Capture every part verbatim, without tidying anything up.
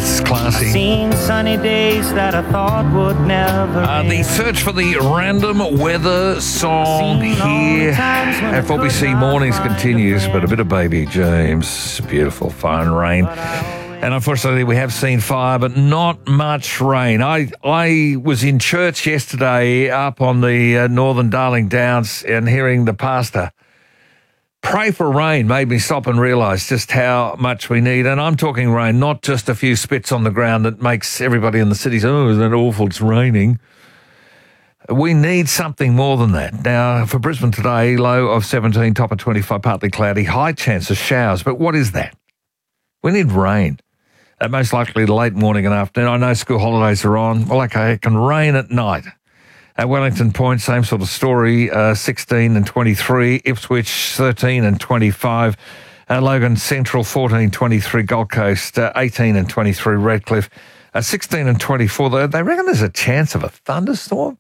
Nice, classy. Seen sunny days that I thought would never Uh, the end. search for the random weather song here at four B C Mornings continues, but a bit of Baby James. Beautiful, fine rain. And unfortunately, we have seen fire, but not much rain. I I was in church yesterday up on the uh, Northern Darling Downs and hearing the pastor pray for rain made me stop and realise just how much we need. And I'm talking rain, not just a few spits on the ground that makes everybody in the city say, oh, isn't that awful, it's raining. We need something more than that. Now, for Brisbane today, low of seventeen, top of twenty-five, partly cloudy, high chance of showers. But what is that? We need rain. Uh, most likely late morning and afternoon. I know school holidays are on. Well, okay, it can rain at night. At Wellington Point, same sort of story, uh, sixteen and twenty-three. Ipswich, thirteen and twenty-five. Uh, Logan Central, fourteen, twenty-three. Gold Coast, uh, eighteen and twenty-three. Redcliffe, uh, sixteen and twenty-four. They, they reckon there's a chance of a thunderstorm.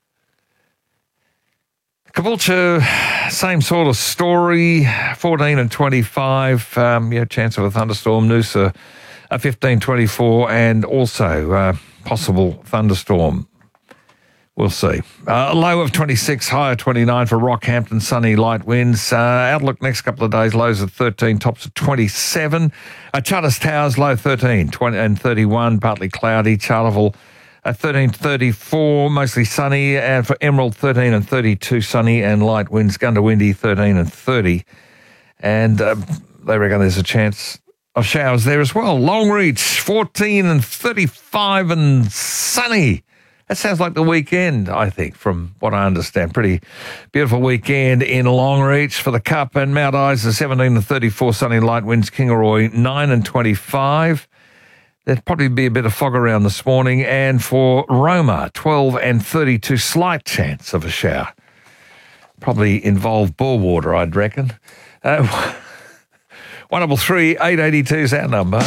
Caboolture, same sort of story, fourteen and twenty-five. Um, yeah, chance of a thunderstorm. Noosa, uh, fifteen, twenty-four. And also uh, possible thunderstorm. We'll see. Uh, a low of twenty-six, high of twenty-nine for Rockhampton, sunny, light winds. Uh, outlook next couple of days, lows of thirteen, tops of twenty-seven. Uh, Charters Towers, low thirteen, twenty and thirty-one, partly cloudy. Charleville, uh, thirteen, thirty-four, mostly sunny. And for Emerald, thirteen and thirty-two, sunny and light winds. Gundawindi, thirteen and thirty. And uh, they reckon there's a chance of showers there as well. Longreach, fourteen and thirty-five and sunny. That sounds like the weekend, I think, from what I understand. Pretty beautiful weekend in Longreach for the Cup. And Mount Isa, seventeen and thirty-four, sunny light winds. Kingaroy, nine and twenty-five. There'd probably be a bit of fog around this morning. And for Roma, twelve and thirty-two, slight chance of a shower. Probably involve bore water, I'd reckon. Uh, one three three, eight eight two is our number.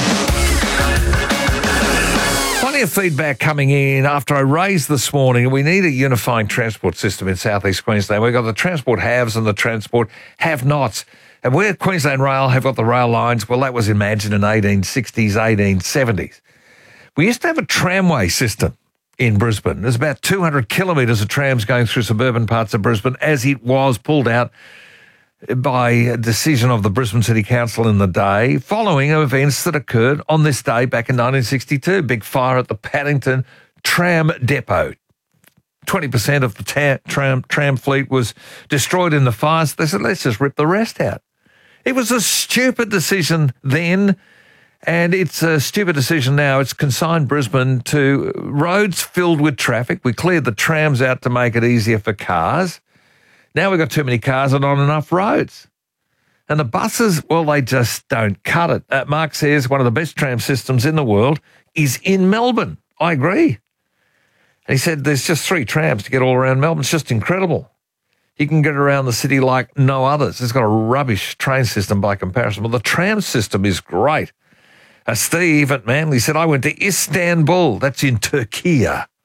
Plenty of feedback coming in after I raised this morning. We need a unifying transport system in southeast Queensland. We've got the transport haves and the transport have-nots. And where Queensland Rail have got the rail lines, well, that was imagined in eighteen sixties, eighteen seventies. We used to have a tramway system in Brisbane. There's about two hundred kilometres of trams going through suburban parts of Brisbane as it was pulled out by a decision of the Brisbane City Council in the day, following events that occurred on this day back in nineteen sixty-two. Big fire at the Paddington Tram Depot. twenty percent of the ta- tram, tram fleet was destroyed in the fires. They said, let's just rip the rest out. It was a stupid decision then, and it's a stupid decision now. It's consigned Brisbane to roads filled with traffic. We cleared the trams out to make it easier for cars. Now we've got too many cars and not enough roads. And the buses, well, they just don't cut it. Uh, Mark says one of the best tram systems in the world is in Melbourne. I agree. And he said there's just three trams to get all around Melbourne. It's just incredible. You can get around the city like no others. It's got a rubbish train system by comparison. But the tram system is great. Uh, Steve at Manly said, I went to Istanbul. That's in Turkey.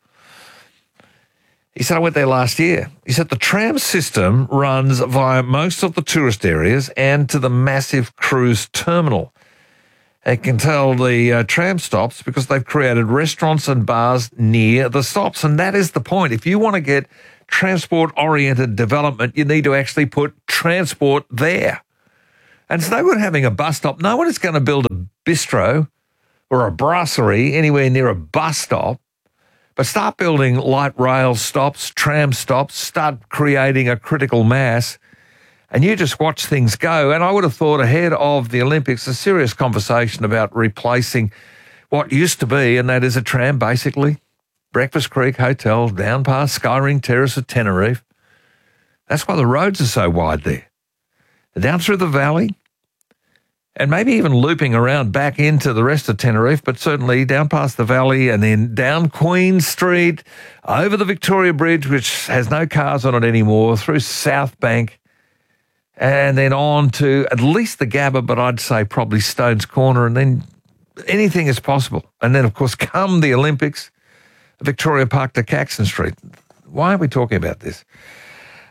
He said, I went there last year. He said the tram system runs via most of the tourist areas and to the massive cruise terminal. It can tell the uh, tram stops because they've created restaurants and bars near the stops. And that is the point. If you want to get transport-oriented development, you need to actually put transport there. And it's no good having a bus stop. No one is going to build a bistro or a brasserie anywhere near a bus stop. But start building light rail stops, tram stops, start creating a critical mass, and you just watch things go. And I would have thought ahead of the Olympics, a serious conversation about replacing what used to be, and that is a tram, basically. Breakfast Creek Hotel, down past Skyring Terrace at Tenerife. That's why the roads are so wide there. Down through the valley, and maybe even looping around back into the rest of Tenerife, but certainly down past the valley and then down Queen Street, over the Victoria Bridge, which has no cars on it anymore, through South Bank, and then on to at least the Gabba, but I'd say probably Stones Corner, and then anything is possible. And then, of course, come the Olympics, Victoria Park to Caxton Street. Why are we talking about this?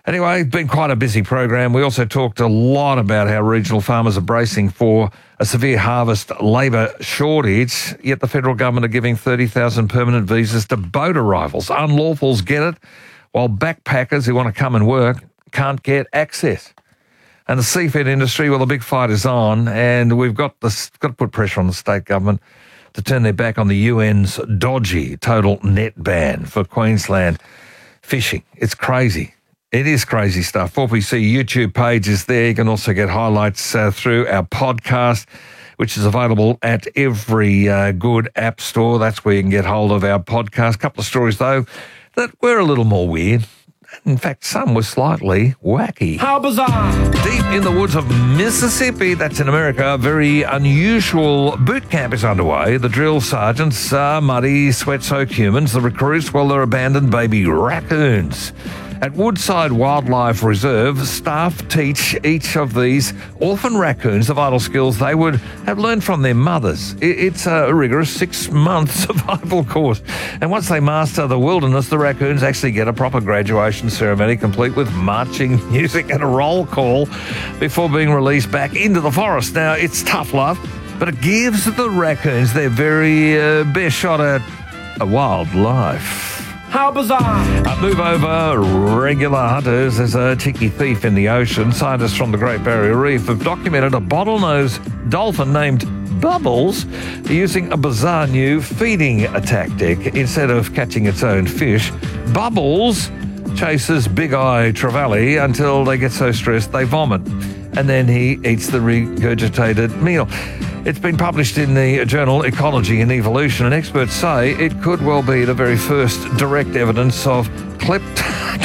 Anyway, it's been quite a busy program. We also talked a lot about how regional farmers are bracing for a severe harvest labour shortage, yet the federal government are giving thirty thousand permanent visas to boat arrivals. Unlawfuls get it, while backpackers who want to come and work can't get access. And the seafood industry, well, the big fight is on, and we've got, this, got to put pressure on the state government to turn their back on the U N's dodgy total net ban for Queensland fishing. It's crazy. It is crazy stuff. four B C YouTube page is there. You can also get highlights uh, through our podcast, which is available at every uh, good app store. That's where you can get hold of our podcast. A couple of stories, though, that were a little more weird. In fact, some were slightly wacky. How bizarre! Deep in the woods of Mississippi, that's in America, a very unusual boot camp is underway. The drill sergeants are muddy, sweat-soaked humans. The recruits, well, they're abandoned baby raccoons. At Woodside Wildlife Reserve, staff teach each of these orphan raccoons the vital skills they would have learned from their mothers. It's a rigorous six-month survival course. And once they master the wilderness, the raccoons actually get a proper graduation ceremony, complete with marching music and a roll call before being released back into the forest. Now, it's tough love, but it gives the raccoons their very uh, best shot at a wildlife. How bizarre! Uh, move over, regular hunters. There's a cheeky thief in the ocean. Scientists from the Great Barrier Reef have documented a bottlenose dolphin named Bubbles using a bizarre new feeding tactic. Instead of catching its own fish, Bubbles chases Big Eye Trevally until they get so stressed they vomit, and then he eats the regurgitated meal. It's been published in the journal Ecology and Evolution, and experts say it could well be the very first direct evidence of klept-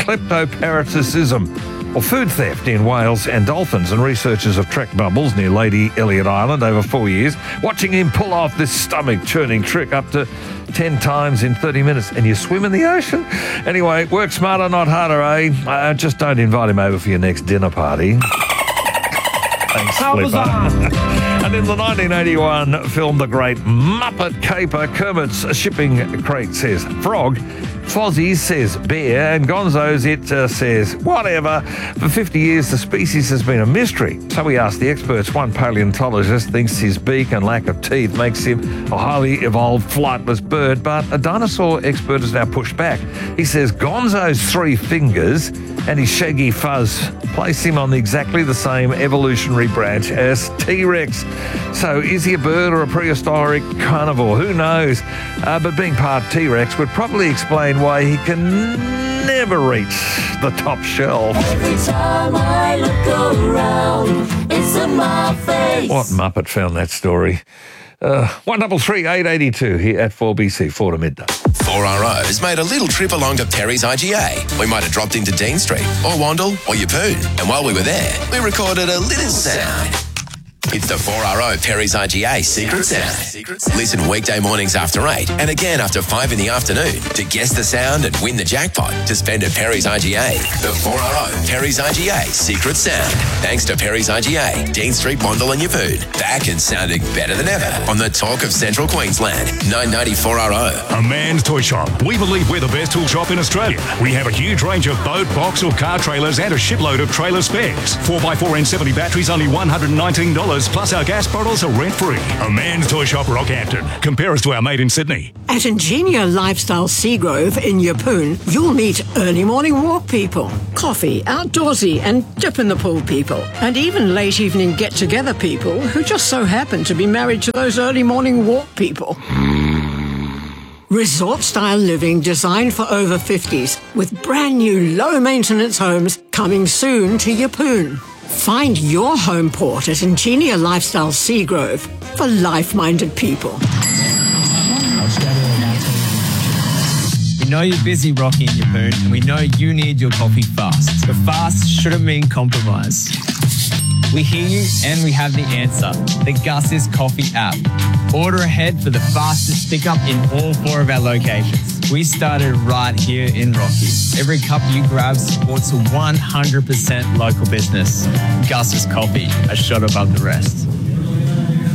kleptoparasitism or food theft in whales and dolphins. And researchers have tracked Bubbles near Lady Elliot Island over four years, watching him pull off this stomach-churning trick up to ten times in thirty minutes. And you swim in the ocean? Anyway, work smarter, not harder, eh? Uh, just don't invite him over for your next dinner party. Thanks, How bizarre! And in the nineteen eighty-one film The Great Muppet Caper, Kermit's shipping crate says frog, Fozzie's says bear, and Gonzo's it uh, says whatever. For fifty years, the species has been a mystery. So we asked the experts. One paleontologist thinks his beak and lack of teeth makes him a highly evolved flightless bird, but a dinosaur expert has now pushed back. He says Gonzo's three fingers and his shaggy fuzz place him on exactly the same evolutionary branch as T-Rex. So is he a bird or a prehistoric carnivore? Who knows? Uh, but being part T-Rex would probably explain why he can never reach the top shelf. Every time I look around, it's in my face. What Muppet found that story? Uh, one double three eight eighty two here at four B C, four to midday. four R O's made a little trip along to Perry's I G A. We might have dropped into Dean Street, or Wandle, or Yeppoon. And while we were there, we recorded a little sound. It's the four R O Perry's I G A Secret Sound. Listen weekday mornings after eight and again after five in the afternoon to guess the sound and win the jackpot to spend at Perry's I G A. The four R O Perry's I G A Secret Sound. Thanks to Perry's I G A, Dean Street, Wandle and Yeppoon. Back and sounding better than ever on the talk of Central Queensland. nine ninety four R O. A Man's Toy Shop. We believe we're the best tool shop in Australia. We have a huge range of boat, box or car trailers and a shipload of trailer spares. four by four N seventy batteries only one hundred nineteen dollars. Plus our gas bottles are rent-free. A Man's Toy Shop, Rockhampton. Compare us to our mate in Sydney. At Ingenia Lifestyle Seagrove in Yeppoon, you'll meet early morning walk people, coffee, outdoorsy and dip in the pool people, and even late evening get-together people who just so happen to be married to those early morning walk people. Resort-style living designed for over fifties with brand new low-maintenance homes coming soon to Yeppoon. Find your home port at Ingenia Lifestyle Seagrove for life-minded people. We know you're busy, Rocky and Yeppoon, and we know you need your coffee fast. But fast shouldn't mean compromise. We hear you and we have the answer. The Gus's Coffee app. Order ahead for the fastest pickup in all four of our locations. We started right here in Rocky. Every cup you grab supports a one hundred percent local business. Gus's Coffee, a shot above the rest.